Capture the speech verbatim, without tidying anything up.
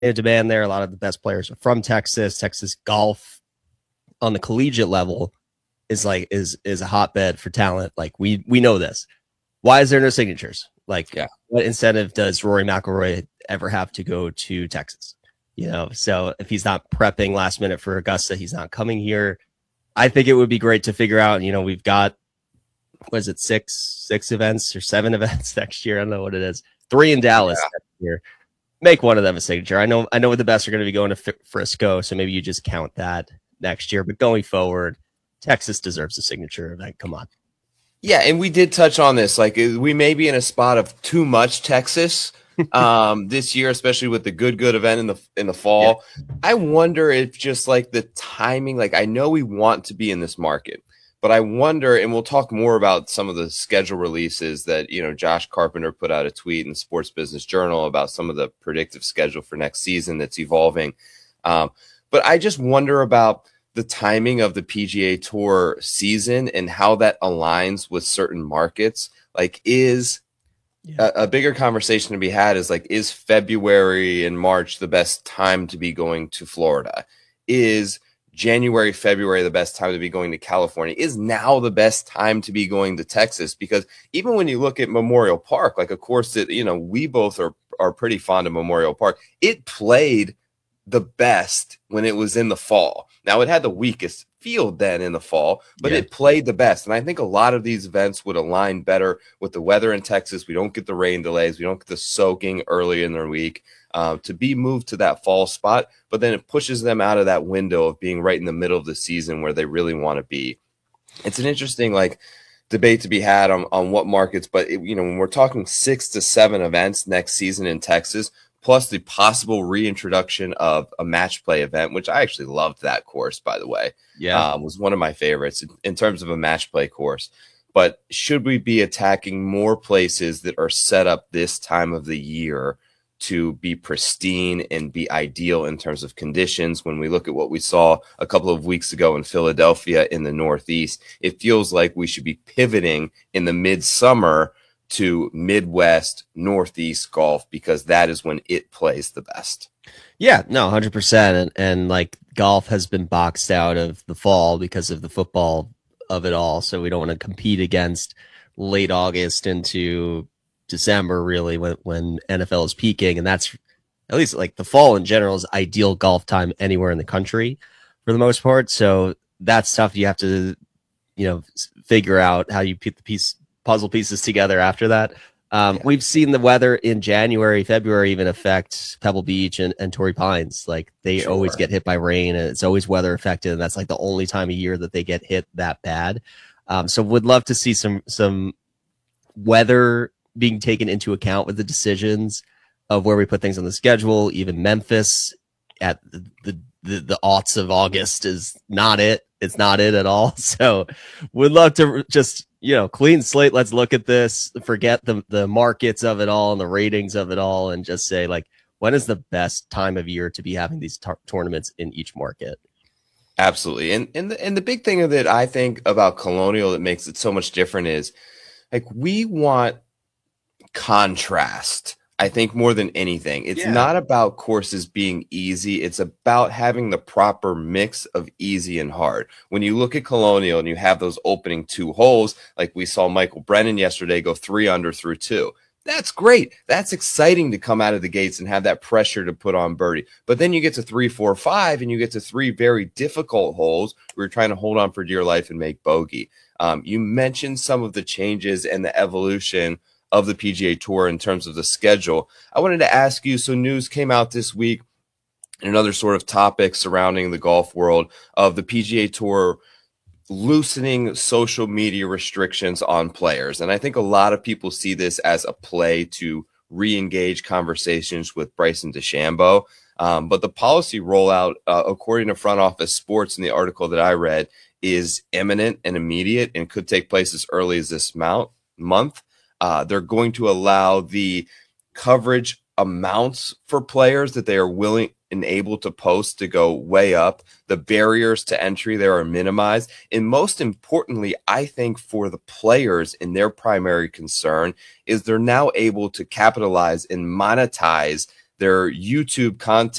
demand there. A lot of the best players are from Texas. Texas golf on the collegiate level is like is is a hotbed for talent. Like we we know this. Why is there no signatures? Like, yeah. What incentive does Rory McIlroy ever have to go to Texas? You know, so if he's not prepping last minute for Augusta, he's not coming here. I think it would be great to figure out. You know, we've got what is it six six events or seven events next year? I don't know what it is. Three in Dallas yeah. next year. Make one of them a signature. I know I know the best are going to be going to Frisco, so maybe you just count that next year. But going forward, Texas deserves a signature event. Come on. Yeah, and we did touch on this. Like, we may be in a spot of too much Texas um, this year, especially with the good good event in the in the fall. Yeah. I wonder if just like the timing. Like, I know we want to be in this market, but I wonder, and we'll talk more about some of the schedule releases that, you know, Josh Carpenter put out a tweet in Sports Business Journal about some of the predictive schedule for next season that's evolving. Um, but I just wonder about the timing of the P G A Tour season and how that aligns with certain markets. Like, is yeah. a, a bigger conversation to be had is like, is February and March the best time to be going to Florida? Is January, February the best time to be going to California? Is now the best time to be going to Texas? Because even when you look at Memorial Park, like a course that, you know, we both are, are pretty fond of Memorial Park, it played the best when it was in the fall. Now, it had the weakest field then in the fall, but yeah. it played the best. And I think a lot of these events would align better with the weather in Texas. We don't get the rain delays. We don't get the soaking early in the week uh, to be moved to that fall spot. But then it pushes them out of that window of being right in the middle of the season where they really want to be. It's an interesting, like, debate to be had on, on what markets. But, it, you know, when we're talking six to seven events next season in Texas, plus the possible reintroduction of a match play event, which I actually loved that course, by the way. Yeah. Um, was one of my favorites in, in terms of a match play course. But should we be attacking more places that are set up this time of the year to be pristine and be ideal in terms of conditions? When we look at what we saw a couple of weeks ago in Philadelphia in the Northeast, it feels like we should be pivoting in the midsummer to Midwest, Northeast golf, because that is when it plays the best. Yeah, no, one hundred percent. And, and like golf has been boxed out of the fall because of the football of it all. So we don't want to compete against late August into December, really, when, when N F L is peaking. And that's at least like the fall in general is ideal golf time anywhere in the country for the most part. So that's tough. You have to, you know, figure out how you put the piece puzzle pieces together after that. Um, yeah. We've seen the weather in January, February even affect Pebble Beach and, and Torrey Pines. Like they sure. always get hit by rain and it's always weather affected. And that's like the only time of year that they get hit that bad. Um, so would love to see some, some weather being taken into account with the decisions of where we put things on the schedule. Even Memphis at the, the, the, the aughts of August is not it. It's not it at all. So would love to just, you know, clean slate. Let's look at this, forget the, the markets of it all and the ratings of it all, and just say, like, when is the best time of year to be having these t- tournaments in each market? Absolutely. And, and, the, and the big thing that I think about Colonial that makes it so much different is, like, we want contrast. I think more than anything, it's yeah. not about courses being easy. It's about having the proper mix of easy and hard. When you look at Colonial and you have those opening two holes, like we saw Michael Brennan yesterday go three under through two. That's great. That's exciting to come out of the gates and have that pressure to put on birdie. But then you get to three, four, five, and you get to three very difficult holes where you're trying to hold on for dear life and make bogey. Um, you mentioned some of the changes and the evolution of the P G A Tour in terms of the schedule. I wanted to ask you, so news came out this week and another sort of topic surrounding the golf world of the P G A Tour loosening social media restrictions on players. And I think a lot of people see this as a play to re-engage conversations with Bryson DeChambeau. Um, but the policy rollout, uh, according to Front Office Sports in the article that I read, is imminent and immediate and could take place as early as this mount, month. Uh, they're going to allow the coverage amounts for players that they are willing and able to post to go way up. The barriers to entry there are minimized. And most importantly, I think for the players and their primary concern is they're now able to capitalize and monetize their YouTube content